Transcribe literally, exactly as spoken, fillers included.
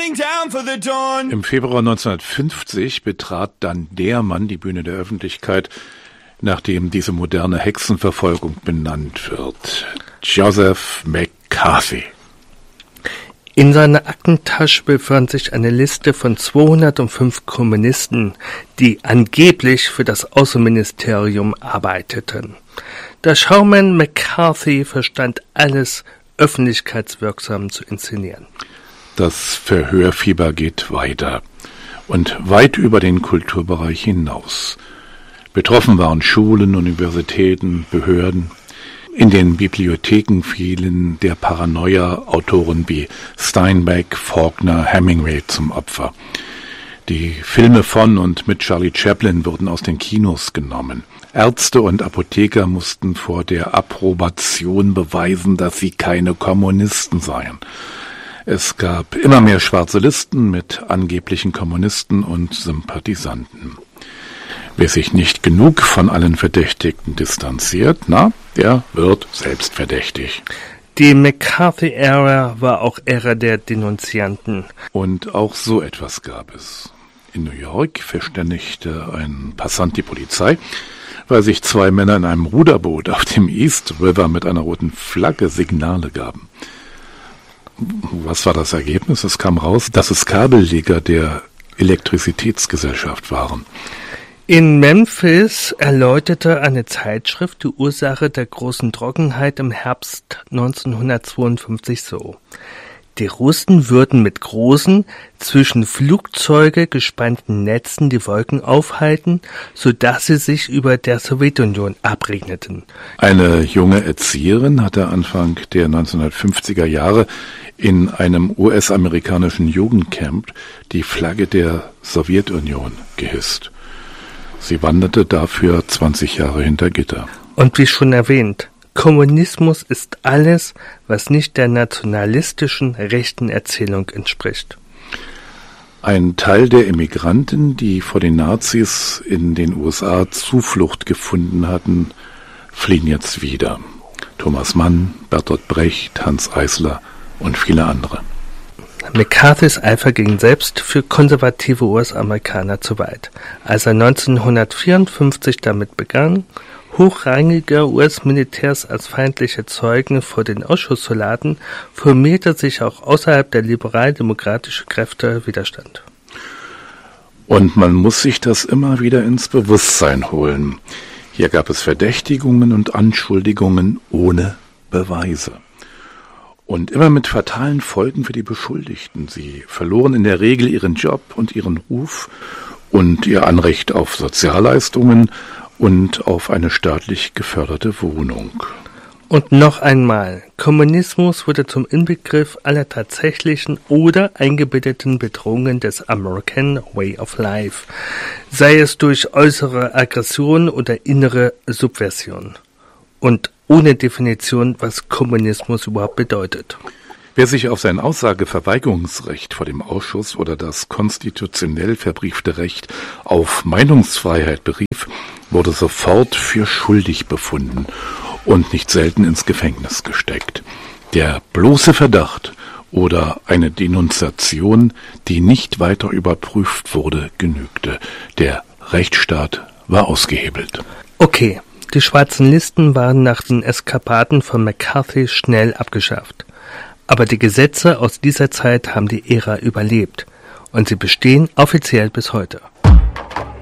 getting down for the dawn. Im Februar neunzehnhundertfünfzig betrat dann der Mann die Bühne der Öffentlichkeit, nach dem diese moderne Hexenverfolgung benannt wird. Joseph McCarthy. In seiner Aktentasche befand sich eine Liste von zweihundertfünf Kommunisten, die angeblich für das Außenministerium arbeiteten. Der Showman McCarthy verstand alles öffentlichkeitswirksam zu inszenieren. Das Verhörfieber geht weiter und weit über den Kulturbereich hinaus. Betroffen waren Schulen, Universitäten, Behörden. In den Bibliotheken fielen der Paranoia Autoren wie Steinbeck, Faulkner, Hemingway zum Opfer. Die Filme von und mit Charlie Chaplin wurden aus den Kinos genommen. Ärzte und Apotheker mussten vor der Approbation beweisen, dass sie keine Kommunisten seien. Es gab immer mehr schwarze Listen mit angeblichen Kommunisten und Sympathisanten. Wer sich nicht genug von allen Verdächtigten distanziert, na, der wird selbst verdächtig. Die McCarthy-Ära war auch Ära der Denunzianten. Und auch so etwas gab es. In New York verständigte ein Passant die Polizei, weil sich zwei Männer in einem Ruderboot auf dem East River mit einer roten Flagge Signale gaben. Was war das Ergebnis? Es kam raus, dass es Kabelleger der Elektrizitätsgesellschaft waren. In Memphis erläuterte eine Zeitschrift die Ursache der großen Trockenheit im Herbst neunzehnhundertzweiundfünfzig so: Die Russen würden mit großen, zwischen Flugzeuge gespannten Netzen die Wolken aufhalten, sodass sie sich über der Sowjetunion abregneten. Eine junge Erzieherin hatte Anfang der neunzehnhundertfünfziger Jahre in einem U S-amerikanischen Jugendcamp die Flagge der Sowjetunion gehisst. Sie wanderte dafür zwanzig Jahre hinter Gitter. Und wie schon erwähnt, Kommunismus ist alles, was nicht der nationalistischen rechten Erzählung entspricht. Ein Teil der Immigranten, die vor den Nazis in den U S A Zuflucht gefunden hatten, fliehen jetzt wieder. Thomas Mann, Bertolt Brecht, Hans Eisler und viele andere. McCarthys Eifer ging selbst für konservative U S-Amerikaner zu weit. Als er neunzehnhundertvierundfünfzig damit begann, hochrangige U S-Militärs als feindliche Zeugen vor den Ausschuss zu laden, formierte sich auch außerhalb der liberal-demokratischen Kräfte Widerstand. Und man muss sich das immer wieder ins Bewusstsein holen. Hier gab es Verdächtigungen und Anschuldigungen ohne Beweise. Und immer mit fatalen Folgen für die Beschuldigten. Sie verloren in der Regel ihren Job und ihren Ruf und ihr Anrecht auf Sozialleistungen und auf eine staatlich geförderte Wohnung. Und noch einmal, Kommunismus wurde zum Inbegriff aller tatsächlichen oder eingebildeten Bedrohungen des American Way of Life, sei es durch äußere Aggression oder innere Subversion. Und ohne Definition, was Kommunismus überhaupt bedeutet. Wer sich auf sein Aussageverweigerungsrecht vor dem Ausschuss oder das konstitutionell verbriefte Recht auf Meinungsfreiheit berief, wurde sofort für schuldig befunden und nicht selten ins Gefängnis gesteckt. Der bloße Verdacht oder eine Denunziation, die nicht weiter überprüft wurde, genügte. Der Rechtsstaat war ausgehebelt. Okay. Die schwarzen Listen waren nach den Eskapaden von McCarthy schnell abgeschafft. Aber die Gesetze aus dieser Zeit haben die Ära überlebt und sie bestehen offiziell bis heute.